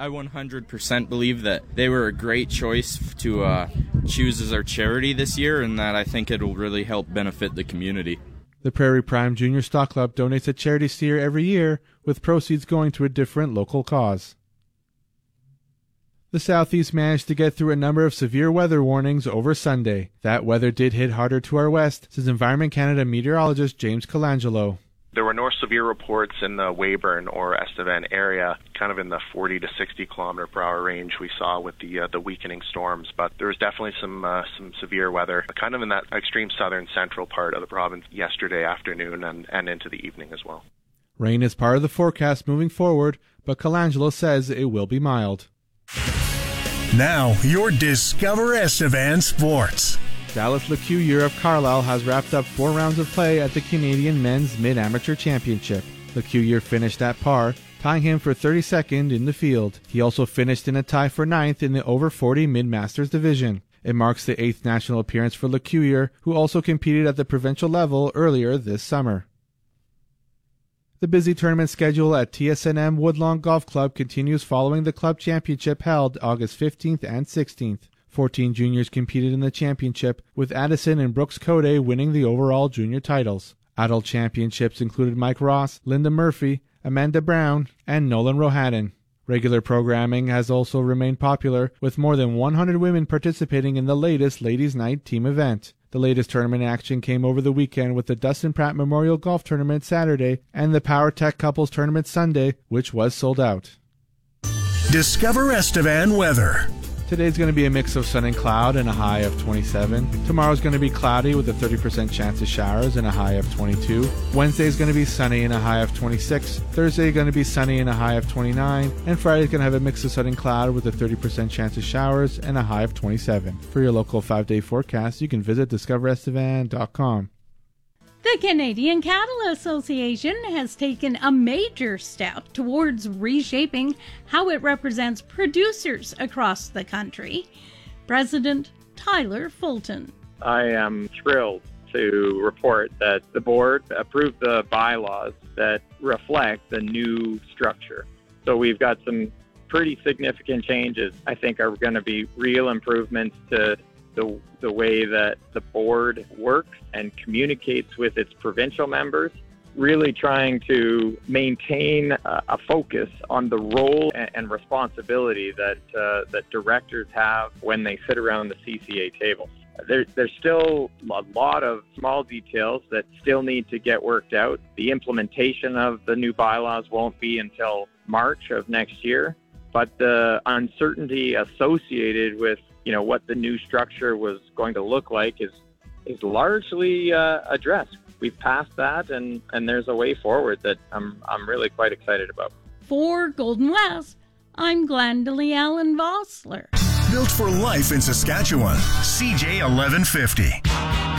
I 100% believe that they were a great choice to choose as our charity this year, and that I think it will really help benefit the community. The Prairie Prime Junior Stock Club donates a charity steer every year, with proceeds going to a different local cause. The Southeast managed to get through a number of severe weather warnings over Sunday. That weather did hit harder to our west, says Environment Canada meteorologist James Colangelo. There were no severe reports in the Weyburn or Estevan area, kind of in the 40 to 60 kilometer per hour range we saw with the weakening storms. But there was definitely some severe weather, kind of in that extreme southern central part of the province yesterday afternoon and into the evening as well. Rain is part of the forecast moving forward, but Colangelo says it will be mild. Now, your Discover Estevan Sports. Dallas Lecuyer of Carlisle has wrapped up 4 rounds of play at the Canadian Men's Mid-Amateur Championship. Lecuyer finished at par, tying him for 32nd in the field. He also finished in a tie for 9th in the over 40 Mid-Masters division. It marks the 8th national appearance for Lecuyer, who also competed at the provincial level earlier this summer. The busy tournament schedule at TSNM Woodlawn Golf Club continues following the club championship held August 15th and 16th. 14 juniors competed in the championship, with Addison and Brooks Code winning the overall junior titles. Adult championships included Mike Ross, Linda Murphy, Amanda Brown, and Nolan Rohaden. Regular programming has also remained popular, with more than 100 women participating in the latest Ladies' Night team event. The latest tournament action came over the weekend with the Dustin Pratt Memorial Golf Tournament Saturday and the Power Tech Couples Tournament Sunday, which was sold out. Discover Estevan weather. Today's going to be a mix of sun and cloud and a high of 27. Tomorrow's going to be cloudy with a 30% chance of showers and a high of 22. Wednesday's going to be sunny and a high of 26. Thursday going to be sunny and a high of 29. And Friday's going to have a mix of sun and cloud with a 30% chance of showers and a high of 27. For your local 5-day forecast, you can visit discoverestevan.com. The Canadian Cattle Association has taken a major step towards reshaping how it represents producers across the country. President Tyler Fulton. I am thrilled to report that the board approved the bylaws that reflect the new structure. So we've got some pretty significant changes. I think are going to be real improvements to the way that the board works and communicates with its provincial members, really trying to maintain a focus on the role and responsibility that directors have when they sit around the CCA table. There's still a lot of small details that still need to get worked out. The implementation of the new bylaws won't be until March of next year, but the uncertainty associated with what the new structure was going to look like is largely addressed. We've passed that, and there's a way forward that I'm really quite excited about. For Golden West, I'm Glendalee Allen Vossler. Built for life in Saskatchewan, CJ 1150.